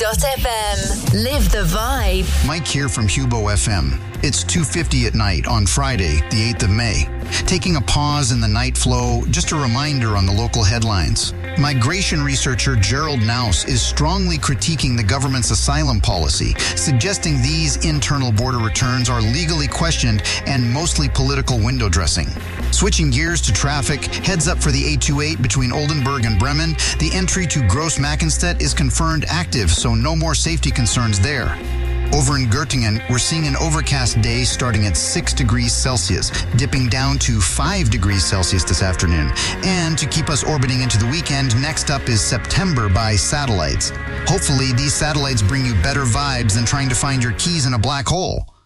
Hubo.fm. Live the vibe. Mike here from Hubo FM. It's 2:50 at night on Friday, the 8th of May. Taking a pause in the night flow, just a reminder on the local headlines. Migration researcher Gerald Naus is strongly critiquing the government's asylum policy, suggesting these internal border returns are legally questioned and mostly political window dressing. Switching gears to traffic, heads up for the 828 between Oldenburg and Bremen. The entry to Gross-Mackenstedt is confirmed active, so no more safety concerns there. Over in Göttingen, we're seeing an overcast day starting at 6 degrees Celsius, dipping down to 5 degrees Celsius this afternoon. And to keep us orbiting into the weekend, next up is September by satellites. Hopefully, these satellites bring you better vibes than trying to find your keys in a black hole.